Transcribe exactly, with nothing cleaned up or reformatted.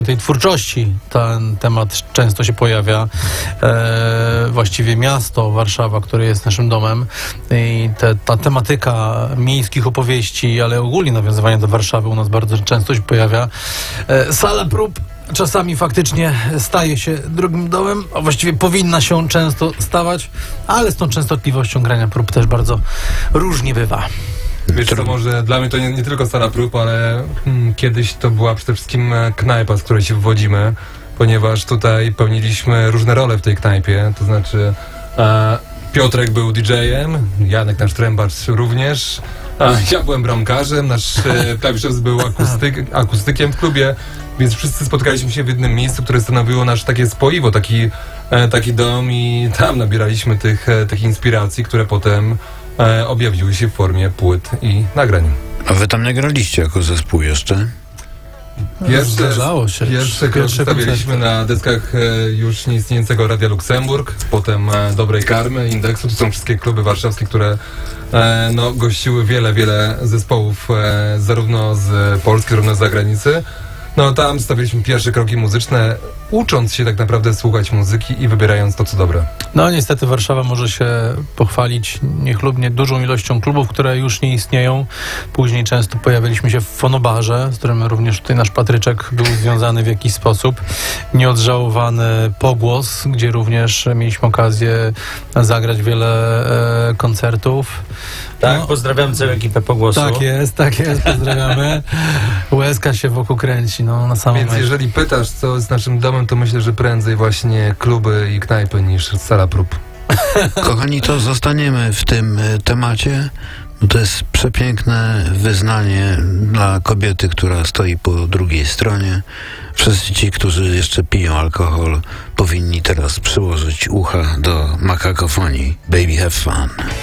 tej twórczości ten temat często się pojawia. E, właściwie miasto Warszawa, które jest naszym domem i te, ta tematyka miejskich opowieści, ale ogólnie nawiązywanie do Warszawy u nas bardzo często się pojawia. E, sala prób czasami faktycznie staje się drugim domem, a właściwie powinna się często stawać, ale z tą częstotliwością grania prób też bardzo różnie bywa. Wiesz co, może dla mnie to nie, nie tylko sala prób, ale hmm, kiedyś to była przede wszystkim knajpa, z której się wywodzimy, ponieważ tutaj pełniliśmy różne role w tej knajpie, to znaczy e, Piotrek był didżejem, Janek, nasz trębacz, również, a ja byłem bramkarzem, nasz e, klawiszowc był akustyk, akustykiem w klubie, więc wszyscy spotkaliśmy się w jednym miejscu, które stanowiło nasz takie spoiwo, taki, e, taki dom i tam nabieraliśmy tych, e, tych inspiracji, które potem E, objawiły się w formie płyt i nagrań. A wy tam nie graliście jako zespół jeszcze? Pierwsze, Zdarzało się. Pierwsze kroki stawialiśmy na deskach e, już nieistniejącego Radia Luksemburg, potem e, Dobrej Karmy, Indeksu. To są wszystkie kluby warszawskie, które e, no, gościły wiele, wiele zespołów e, zarówno z Polski, zarówno z zagranicy. No tam stawialiśmy pierwsze kroki muzyczne, ucząc się tak naprawdę słuchać muzyki i wybierając to, co dobre. No niestety Warszawa może się pochwalić niechlubnie dużą ilością klubów, które już nie istnieją. Później często pojawialiśmy się w Fonobarze, z którym również tutaj nasz Patryczek był związany w jakiś sposób. Nieodżałowany Pogłos, gdzie również mieliśmy okazję zagrać wiele e, koncertów. Tak, no, pozdrawiam całą ekipę Pogłosu. Tak jest, tak jest, pozdrawiamy. Łezka się wokół kręci, no na samym Więc jeżeli pytasz, co jest naszym domem, to myślę, że prędzej właśnie kluby i knajpy niż sala prób. Kochani, to zostaniemy w tym temacie, bo to jest przepiękne wyznanie dla kobiety, która stoi po drugiej stronie. Wszyscy ci, którzy jeszcze piją alkohol, powinni teraz przyłożyć ucha do makakofonii. Baby, have fun.